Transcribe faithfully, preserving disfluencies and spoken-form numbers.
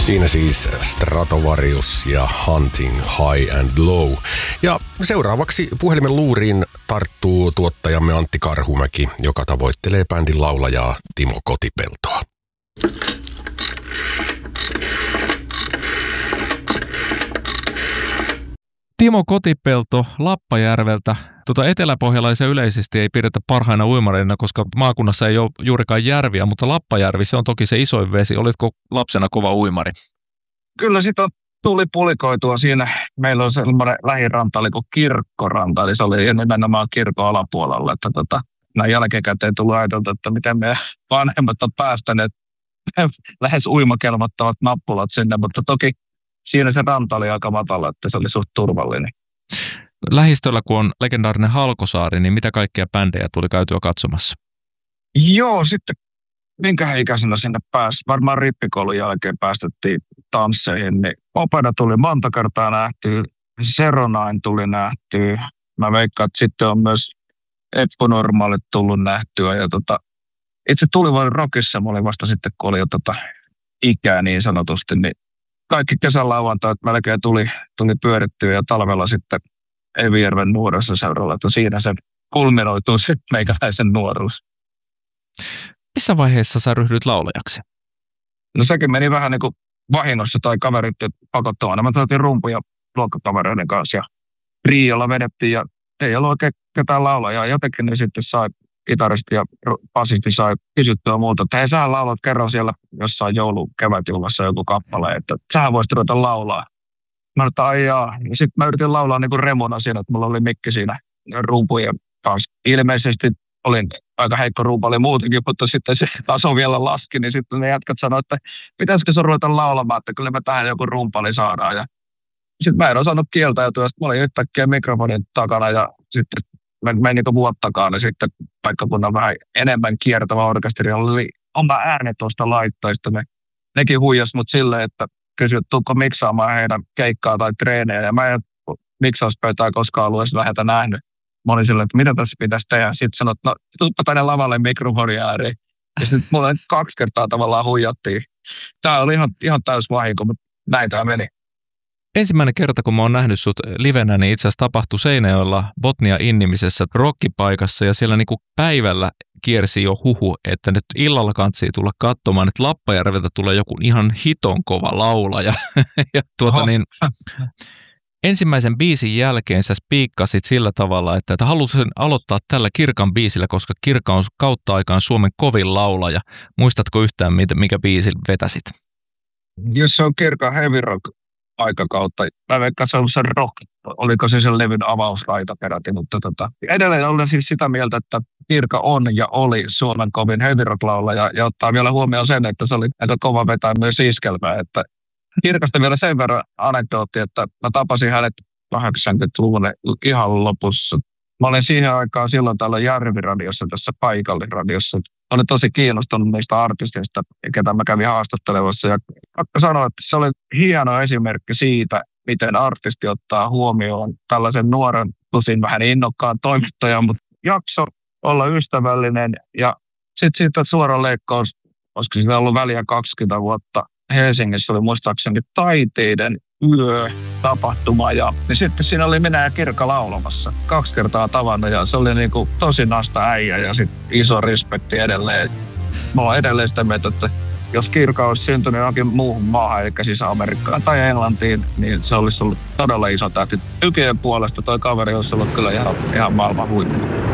Siinä siis Stratovarius ja Hunting High and Low. Ja seuraavaksi puhelimen luuriin tarttuu tuottajamme Antti Karhumäki, joka tavoittelee bändin laulajaa Timo Kotipeltoa. Timo Kotipelto Lappajärveltä. Tuota eteläpohjalaisia yleisesti ei pidetä parhaina uimareina, koska maakunnassa ei ole juurikaan järviä, mutta Lappajärvi, se on toki se isoin vesi. Olitko lapsena kova uimari? Kyllä sitä tuli pulikoitua siinä. Meillä on sellainen lähiranta, oli kuin Kirkkoranta, eli se oli nimenomaan kirkon alapuolella. Että tota, näin jälkikäteen tuli ajateltu, että miten meidän vanhemmat on päästäneet lähes uimakelmottavat nappulat sinne, mutta toki siinä se ranta oli aika matala, että se oli suht turvallinen. Lähistöllä, kun on legendaarinen Halkosaari, niin mitä kaikkia bändejä tuli käytyä katsomassa? Joo, sitten minkä ikäisenä sinne pääsi. Varmaan rippikoulun jälkeen päästettiin tansseihin. Niin Opeda tuli monta kertaa nähtyä, Seronain tuli nähtyä. Mä veikkaan, että sitten on myös Eppu Normaalit tullut nähtyä. Ja tota, itse Tulivuoren Rockissa, mä olin vasta sitten, kun oli jo tota ikää niin sanotusti, niin kaikki kesälauantaat melkein tuli, tuli pyörittyä ja talvella sitten Evijärven nuorassa seuralla, että siinä se kulminoituu sitten meikäläisen nuoruus. Missä vaiheessa sä ryhdyit laulajaksi? No sekin meni vähän niin kuin vahingossa tai kaverit pakottamana. Me saatiin rumpuja luokkakavereiden kanssa ja Riolla vedettiin ja ei ollut oikein ketään laulajaa. Jotenkin ne sitten sai kitaristi ja basisti sai kysyttyä muuta, että hei, sähän laulat kerran siellä jossain joulu kevätjuhlassa joku kappale, että sähän voisit ruveta laulaa. Mä että ai jaa. Ja sitten mä yritin laulaa niin kuin remona siinä, että mulla oli mikki siinä rumpujen kanssa. Ilmeisesti olin aika heikko rumpali muutenkin, mutta sitten se taso vielä laski, niin sitten ne jätkät sanoivat, että pitäisikö se ruveta laulamaan, että kyllä me tähän joku rumpali saadaan. Ja sitten mä en osannut kieltäytyä, sitten mä olin yhtäkkiä mikrofonin takana ja sitten mä menin niin kuin vuottakaan, niin sitten paikkakunnan vähän enemmän kiertävä orkesteri oli oma ääni tuosta laittoista. Ne, nekin huijas mut silleen, että kysyivät, tuutko miksaamaan heidän keikkaa tai treenejä. Ja mä en miksauspöytää koskaan ollut edes lähetä nähnyt. Mä olin silleen, että mitä tässä pitäisi tehdä. Sitten sanoin, että no tuuppa tänne lavalle mikrofoni ääreen. Ja sitten mulla kaksi kertaa tavallaan huijattiin. Tää oli ihan, ihan täys vahinko, mutta näin tää meni. Ensimmäinen kerta, kun mä oon nähnyt sut livenä, niin itse asiassa tapahtui Seinäjoella Botnia-nimisessä rockipaikassa ja siellä niinku päivällä kiersi jo huhu, että nyt illalla kantsii tulla katsomaan, että Lappajärveltä tulee joku ihan hiton kova laulaja. ja tuota niin, ensimmäisen biisin jälkeen sä spiikkasit sillä tavalla, että, että halusin aloittaa tällä Kirkan biisillä, koska Kirka on kautta aikaan Suomen kovin laulaja. Muistatko yhtään, mikä biisi vetäsit? Jos se on Kirkan heavy rock aikakautta. Mä veikkaan, se on se rock. Oliko se sen levyn avausraita peräti, mutta tota, edelleen olen siis sitä mieltä, että Kirka on ja oli Suomen kovin heavy rock laulaja ja ottaa vielä huomioon sen, että se oli aika kova vetää myös iskelmää, että Kirkasta vielä sen verran anekdootti, että mä tapasin hänet kahdeksankymmentäluvun ihan lopussa. Mä olin siihen aikaan silloin täällä Järviradiossa, tässä paikallisradiossa. Olin tosi kiinnostunut niistä artisteista, ketä mä kävin haastattelevassa. Ja sanoin, että se oli hieno esimerkki siitä, miten artisti ottaa huomioon tällaisen nuoren, tosin vähän innokkaan toimittajan, mutta jakso olla ystävällinen. Ja sitten siitä suora leikkaus, olisiko siinä ollut väliä kaksikymmentä vuotta, Helsingissä oli muistaakseni taiteiden yö tapahtuma ja niin sitten siinä oli minä ja Kirka laulamassa. Kaksi kertaa tavannut ja se oli niinku tosi nasta äijä ja sitten iso respekti edelleen. Mä oon edelleen sitä mieltä, että jos Kirka olisi syntynyt johonkin muuhun maahan, eli siis Amerikkaan tai Englantiin, niin se olisi ollut todella iso tähti. Ykien puolesta toi kaveri olisi ollut kyllä ihan, ihan maailman huippu.